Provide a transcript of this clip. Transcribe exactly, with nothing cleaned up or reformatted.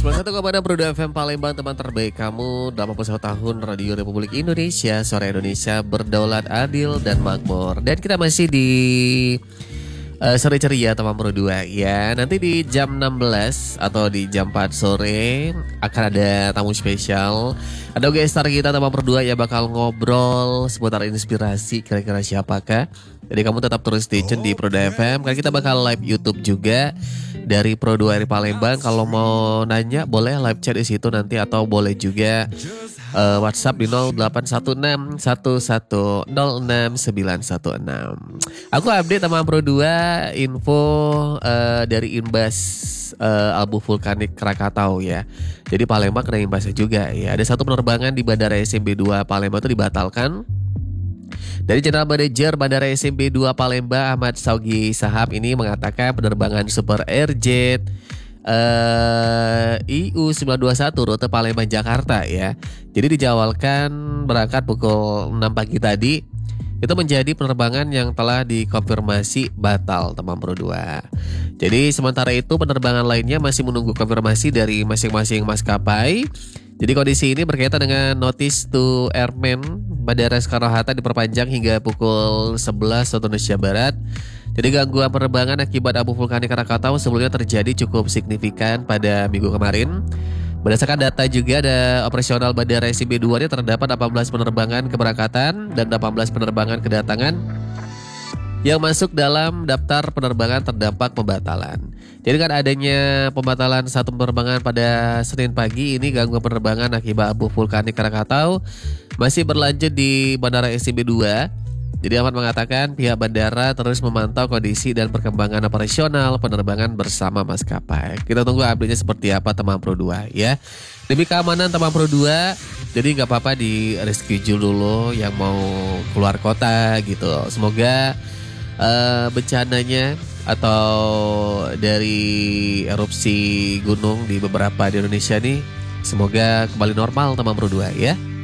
sembilan puluh satu koma enam Produk F M Palembang, teman terbaik kamu. delapan puluh satu tahun Radio Republik Indonesia, suara Indonesia berdaulat, adil dan makmur. Dan kita masih di uh, sore ceria teman Pro dua ya. Nanti di jam enam belas atau di jam empat sore akan ada tamu spesial. Ada guest star kita teman Pro dua ya, bakal ngobrol seputar inspirasi, kira-kira siapakah. Jadi kamu tetap terus stay tune di Pro dua F M, karena kita bakal live YouTube juga dari Pro dua dari Palembang. Kalau mau nanya boleh live chat di situ nanti, atau boleh juga uh, WhatsApp di nol delapan satu enam satu satu nol enam sembilan satu enam. Aku update sama Pro dua info uh, dari imbas uh, abu vulkanik Krakatau ya. Jadi Palembang kena imbasnya juga ya. Ada satu penerbangan di Bandara S M B dua Palembang itu dibatalkan. Dari General Manager Bandara S M B dua Palembang Ahmad Saugi Sahab ini mengatakan penerbangan Super Airjet uh, I U sembilan dua satu rute Palembang Jakarta ya. Jadi dijadwalkan berangkat pukul enam pagi tadi. Itu menjadi penerbangan yang telah dikonfirmasi batal teman Pro dua. Jadi sementara itu penerbangan lainnya masih menunggu konfirmasi dari masing-masing maskapai. Jadi kondisi ini berkaitan dengan notice to airmen Bandara Soekarno-Hatta diperpanjang hingga pukul sebelas waktu Indonesia Barat. Jadi gangguan penerbangan akibat abu vulkanik Krakatau sebelumnya terjadi cukup signifikan pada minggu kemarin. Berdasarkan data juga ada operasional Bandara S M B dua ini terdapat delapan belas penerbangan keberangkatan dan delapan belas penerbangan kedatangan yang masuk dalam daftar penerbangan terdampak pembatalan. Jadi kan adanya pembatalan satu penerbangan pada Senin pagi ini, gangguan penerbangan akibat abu vulkanik Krakatau masih berlanjut di Bandara S M B dua. Jadi Ahmad mengatakan pihak bandara terus memantau kondisi dan perkembangan operasional penerbangan bersama maskapai. Kita tunggu update-nya seperti apa teman Pro dua ya. Demi keamanan teman Pro dua, jadi gak apa-apa di reschedule dulu yang mau keluar kota gitu. Semoga uh, bencananya atau dari erupsi gunung di beberapa di Indonesia nih semoga kembali normal teman Pro dua ya.